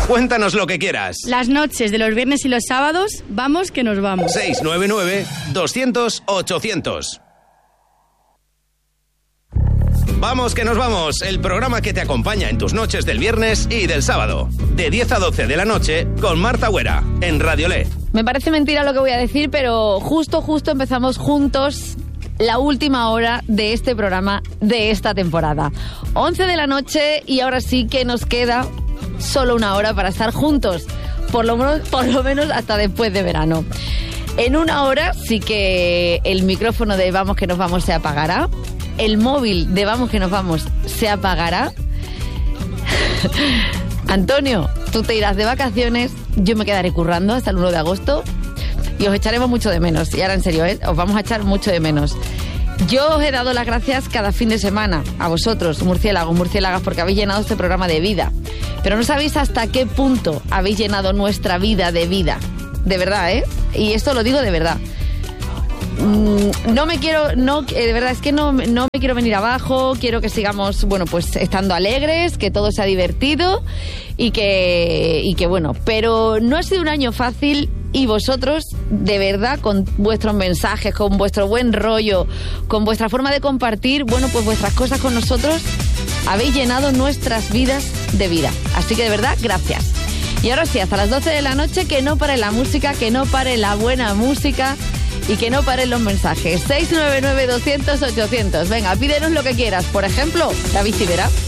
Cuéntanos lo que quieras. Las noches de los viernes y los sábados, vamos que nos vamos. 699-200-800. Vamos que nos vamos, el programa que te acompaña en tus noches del viernes y del sábado. De 10 a 12 de la noche con Marta Huera, en Radio Le. Me parece mentira lo que voy a decir, pero justo empezamos juntos la última hora de este programa de esta temporada. 11 de la noche y ahora sí que nos queda solo una hora para estar juntos, por lo menos hasta después de verano. En una hora sí que el micrófono de Vamos que nos vamos se apagará, el móvil de Vamos que nos vamos se apagará. Antonio, tú te irás de vacaciones, yo me quedaré currando hasta el 1 de agosto y os echaremos mucho de menos. Y ahora en serio, os vamos a echar mucho de menos. Yo os he dado las gracias cada fin de semana a vosotros, murciélagos, porque habéis llenado este programa de vida. Pero no sabéis hasta qué punto habéis llenado nuestra vida de vida. De verdad, ¿eh? Y esto lo digo de verdad. De verdad, es que no me quiero venir abajo, quiero que sigamos, bueno, pues estando alegres, que todo sea divertido y que bueno, pero no ha sido un año fácil y vosotros, de verdad, con vuestros mensajes, con vuestro buen rollo, con vuestra forma de compartir, bueno, pues vuestras cosas con nosotros, habéis llenado nuestras vidas de vida. Así que de verdad, gracias. Y ahora sí, hasta las 12 de la noche, que no pare la música, que no pare la buena música y que no paren los mensajes. 699-200-800. Venga, pídenos lo que quieras. Por ejemplo, David Civera.